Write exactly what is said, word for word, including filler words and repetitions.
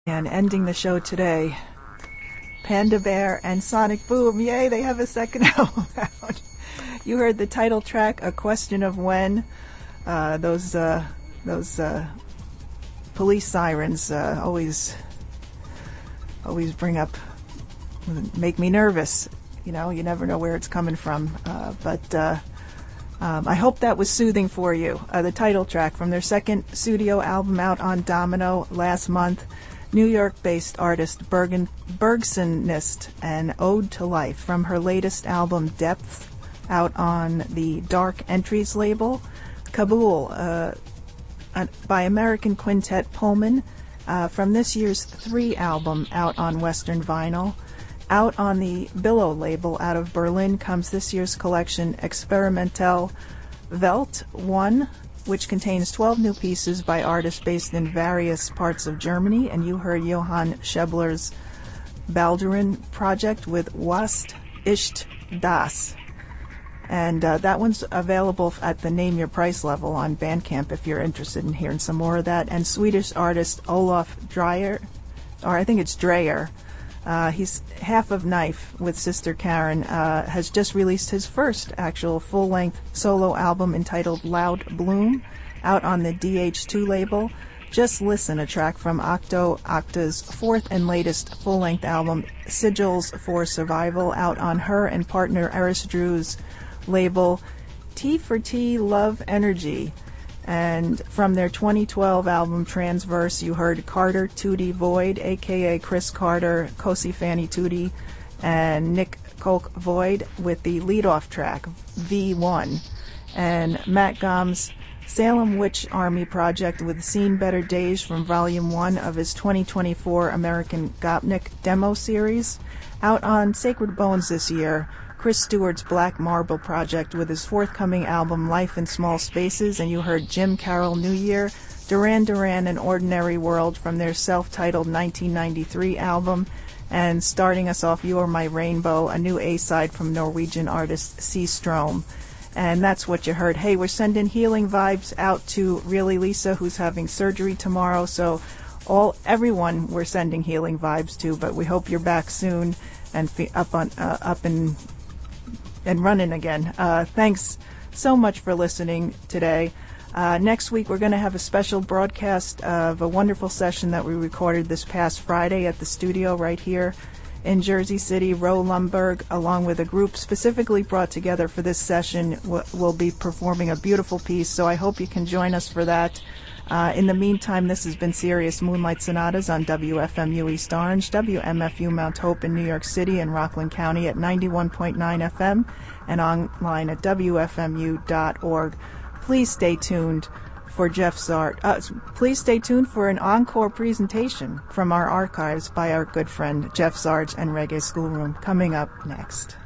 And ending the show today, Panda Bear and Sonic Boom. Yay, they have a second album out. You heard the title track, A Question of When. Uh, those uh, those uh, police sirens uh, always always bring up, make me nervous. You know, you never know where it's coming from. Uh, but uh, um, I hope that was soothing for you. Uh, the title track from their second studio album out on Domino last month. New York-based artist Bergen, Bergsonist and Ode to Life from her latest album Depth, out on the Dark Entries label. Kabul uh, by American quintet Pullman uh, from this year's Three album out on Western Vinyl. Out on the Billow label out of Berlin comes this year's collection Experimental Welt one, which contains twelve new pieces by artists based in various parts of Germany, and you heard Johann Schebler's Baldurin project with Was ist das? And uh, that one's available at the Name Your Price level on Bandcamp if you're interested in hearing some more of that. And Swedish artist Olof Dreyer, or I think it's Dreyer, uh, he's half of Knife with Sister Karen, uh, has just released his first actual full-length solo album entitled Loud Bloom, out on the D H two label. Just Listen, a track from Octo Octa's fourth and latest full-length album, Sigils for Survival, out on her and partner Eris Drew's label T for T Love Energy. And from their twenty twelve album Transverse, you heard Carter Tootie Void, aka Chris Carter, Kosi Fanny Tootie, and Nick Kolk Void with the leadoff track V one. And Matt Gomm's Salem Witch Army project with Seen Better Days from Volume one of his twenty twenty-four American Gopnik demo series. Out on Sacred Bones this year, Chris Stewart's Black Marble project with his forthcoming album Life in Small Spaces, and you heard Jim Carroll New Year, Duran Duran and Ordinary World from their self-titled nineteen ninety-three album, and starting us off, You're My Rainbow, a new A-side from Norwegian artist C. Strom. And that's what you heard. Hey, we're sending healing vibes out to Really Lisa, who's having surgery tomorrow, so all everyone we're sending healing vibes to, but we hope you're back soon and fe- up on uh, up and and running again. Uh, thanks so much for listening today. Uh, next week we're going to have a special broadcast of a wonderful session that we recorded this past Friday at the studio right here in Jersey City. Ro Lumberg, along with a group specifically brought together for this session, w- will be performing a beautiful piece, so I hope you can join us for that. Uh, in the meantime, this has been Sirius Moonlight Sonatas on W F M U East Orange, W M F U Mount Hope in New York City and Rockland County at ninety-one point nine F M and online at W F M U dot org. Please stay tuned for Jeff Zard. Uh, please stay tuned for an encore presentation from our archives by our good friend Jeff Zarge and Reggae Schoolroom coming up next.